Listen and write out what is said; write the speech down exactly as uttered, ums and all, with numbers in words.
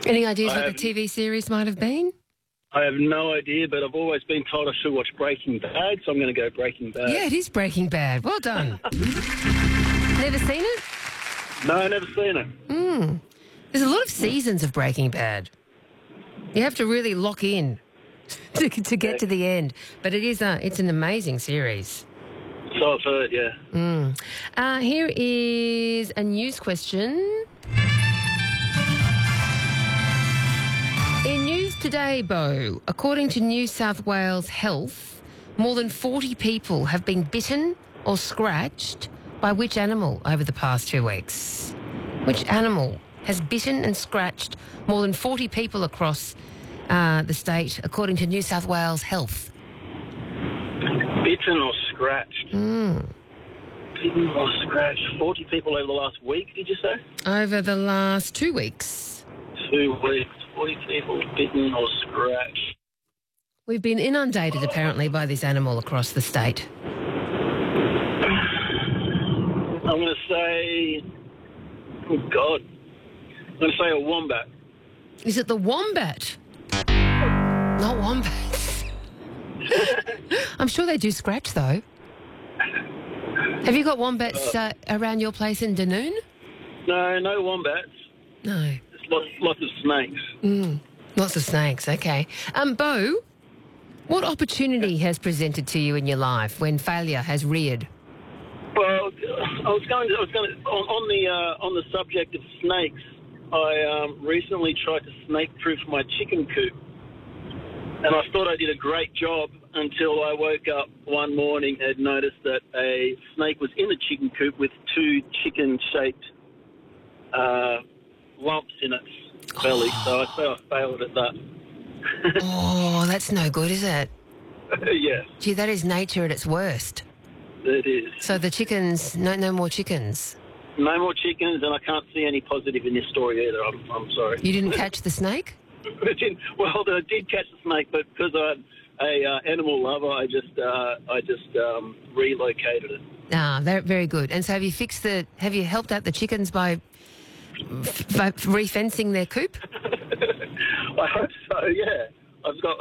Any ideas I what the have- T V series might have been? I have no idea, but I've always been told I should watch Breaking Bad, so I'm going to go Breaking Bad. Yeah, it is Breaking Bad. Well done. Never seen it? No, I've never seen it. Mm. There's a lot of seasons of Breaking Bad. You have to really lock in to, to get to the end. But it is a, it's an amazing series. So I've heard, yeah. Mm. Uh, here is a news question. In news today, Bo, according to New South Wales Health, more than forty people have been bitten or scratched by which animal over the past two weeks? Which animal has bitten and scratched more than forty people across uh, the state, according to New South Wales Health? Bitten or scratched? Mm. Bitten or scratched? forty people over the last week, did you say? Over the last two weeks. Two weeks. forty people bitten or scratched. We've been inundated, apparently, by this animal across the state. I'm going to say... Oh, God. I'm going to say a wombat. Is it the wombat? Not wombats. I'm sure they do scratch, though. Have you got wombats uh, around your place in Dunoon? No, no wombats. No. Just lots, lots of snakes. Mm. Lots of snakes, okay. Um, Bo, what opportunity has presented to you in your life when failure has reared? Well, I was going. To, I was going to, on, on the uh, on the subject of snakes. I um, recently tried to snake-proof my chicken coop, and I thought I did a great job until I woke up one morning and noticed that a snake was in the chicken coop with two chicken-shaped uh, lumps in its belly. So I say I failed at that. Oh, that's no good, is it? Yes, Gee, that is nature at its worst. it is. So the chickens, no, no more chickens. No more chickens, and I can't see any positive in this story either. I'm, I'm sorry. You didn't catch the snake? I didn't- well, I did catch the snake, but because I'm a uh, animal lover, I just uh, I just um, relocated it. Ah, very, very good. And so have you fixed the, have you helped out the chickens by, f- by re-fencing their coop? I hope so. Yeah, I've got